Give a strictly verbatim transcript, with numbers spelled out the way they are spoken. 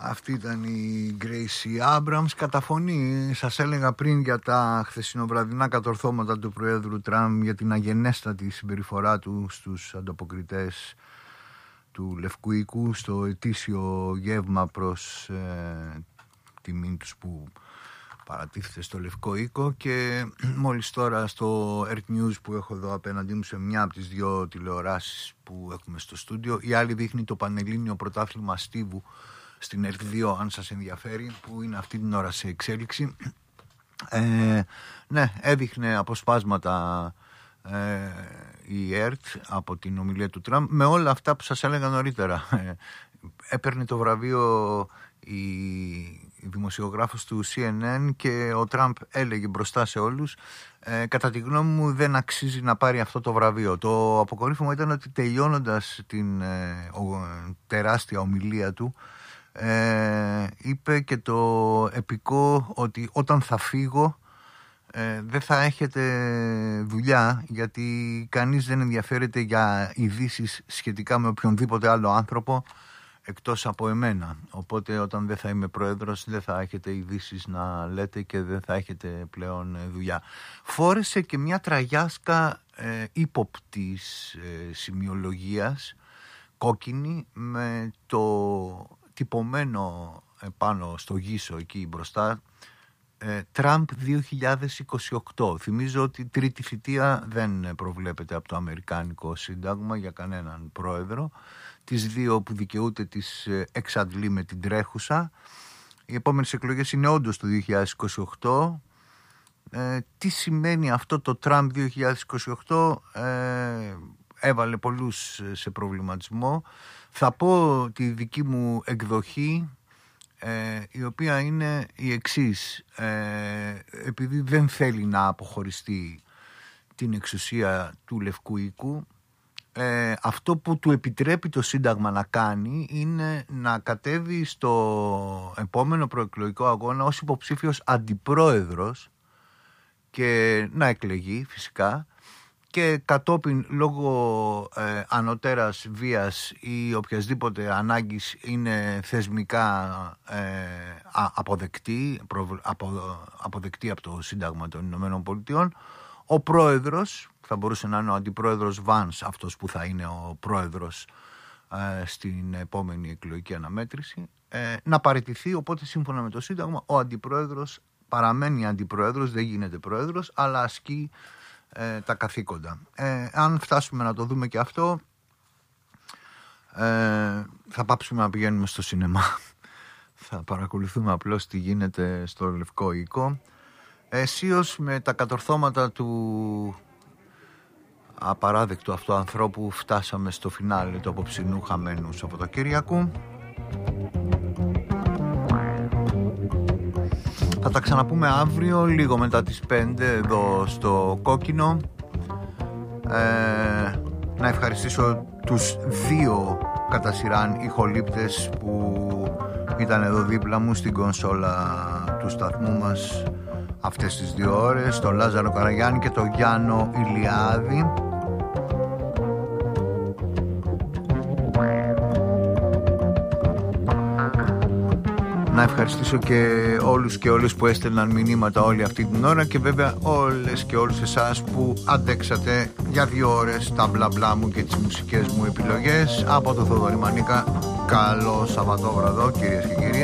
Αυτή ήταν η Gracie Abrams. Κατά φωνή, σας έλεγα πριν για τα χθεσινοβραδινά κατορθώματα του Προέδρου Τραμπ για την αγενέστατη συμπεριφορά του στους ανταποκριτές του Λευκού Οίκου στο ετήσιο γεύμα προς ε, τιμήν τους που παρατίθεται στο Λευκό Οίκο. Και μόλις τώρα στο Earth News που έχω εδώ απέναντί μου σε μια από τις δύο τηλεοράσεις που έχουμε στο στούντιο, η άλλη δείχνει το Πανελλήνιο Πρωτάθλημα Στίβου στην Ερτ δύο, αν σας ενδιαφέρει, που είναι αυτή την ώρα σε εξέλιξη. Ε, ναι, έδειχνε αποσπάσματα ε, η ΕΡΤ από την ομιλία του Τραμπ με όλα αυτά που σας έλεγα νωρίτερα. Ε, έπαιρνε το βραβείο η, η δημοσιογράφος του σι εν εν και ο Τραμπ έλεγε μπροστά σε όλους, ε, κατά τη γνώμη μου δεν αξίζει να πάρει αυτό το βραβείο. Το αποκορύφωμα ήταν ότι τελειώνοντας την ε, ο, τεράστια ομιλία του, Ε, είπε και το επικό ότι όταν θα φύγω ε, δεν θα έχετε δουλειά, γιατί κανείς δεν ενδιαφέρεται για ειδήσεις σχετικά με οποιονδήποτε άλλο άνθρωπο εκτός από εμένα, οπότε όταν δεν θα είμαι πρόεδρος δεν θα έχετε ειδήσεις να λέτε και δεν θα έχετε πλέον δουλειά. Φόρεσε και μια τραγιάσκα ε, ύποπτης ε, σημειολογίας κόκκινη με το τυπωμένο πάνω στο γύσο εκεί μπροστά ε, Τραμπ δύο χιλιάδες είκοσι οκτώ. Θυμίζω ότι η τρίτη θητεία δεν προβλέπεται από το Αμερικάνικο Σύνταγμα για κανέναν πρόεδρο. Τις δύο που δικαιούται τις εξαντλεί με την τρέχουσα. Οι επόμενες εκλογές είναι όντως το δύο χιλιάδες είκοσι οκτώ. Ε, τι σημαίνει αυτό το Τραμπ δύο χιλιάδες είκοσι οκτώ? Ε, έβαλε πολλούς σε προβληματισμό. Θα πω τη δική μου εκδοχή, ε, η οποία είναι η εξής. Ε, επειδή δεν θέλει να αποχωριστεί την εξουσία του Λευκού Οίκου, ε, αυτό που του επιτρέπει το Σύνταγμα να κάνει είναι να κατέβει στο επόμενο προεκλογικό αγώνα ως υποψήφιος αντιπρόεδρος και να εκλεγεί φυσικά, και κατόπιν λόγω ε, ανωτέρας βίας ή οποιασδήποτε ανάγκης είναι θεσμικά ε, αποδεκτή, προ, απο, αποδεκτή από το Σύνταγμα των Ηνωμένων Πολιτειών, ο πρόεδρος, θα μπορούσε να είναι ο αντιπρόεδρος Βάνς αυτός που θα είναι ο πρόεδρος ε, στην επόμενη εκλογική αναμέτρηση, ε, να παραιτηθεί. Οπότε σύμφωνα με το Σύνταγμα ο αντιπρόεδρος παραμένει αντιπρόεδρος, δεν γίνεται πρόεδρος, αλλά ασκεί Ε, τα καθήκοντα. Ε, αν φτάσουμε να το δούμε και αυτό, ε, θα πάψουμε να πηγαίνουμε στο σινεμά. Θα παρακολουθούμε απλώς τι γίνεται στο Λευκό Οίκο. Αισίως με τα κατορθώματα του απαράδεκτου αυτού ανθρώπου φτάσαμε στο φινάλε του απόψινού χαμένου Σαββατοκύριακου. Θα τα ξαναπούμε αύριο λίγο μετά τις πέντε εδώ στο Κόκκινο. Ε, να ευχαριστήσω τους δύο κατά σειράν ηχολήπτες που ήταν εδώ δίπλα μου στην κονσόλα του σταθμού μας αυτές τις δύο ώρες, τον Λάζαρο Καραγιάννη και τον Γιάννο Ηλιάδη. Να ευχαριστήσω και όλους και όλες που έστελναν μηνύματα όλη αυτή την ώρα, και βέβαια όλες και όλους εσάς που αντέξατε για δύο ώρες τα μπλα μπλα μου και τις μουσικές μου επιλογές. Από το Θοδωρή Μανίκα, καλό Σαββατόβραδο κυρίες και κύριοι.